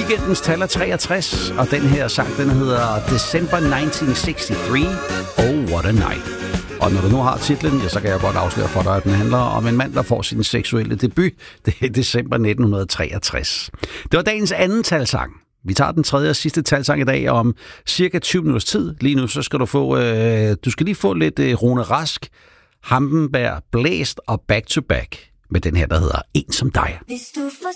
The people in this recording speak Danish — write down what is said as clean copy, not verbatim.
Weekendens tal er 63, og den her sang, den hedder December 1963, Oh What a Night. Og når du nu har titlen, ja, så kan jeg godt afsløre for dig, at den handler om en mand, der får sin seksuelle debut. Det er december 1963. Det var dagens anden talsang. Vi tager den tredje og sidste talsang i dag om cirka 20 minutters tid. Lige nu så skal du skal lige få lidt Rune Rask, Hampenberg, Blæst og Back to Back med den her, der hedder En som dig. Hvis du får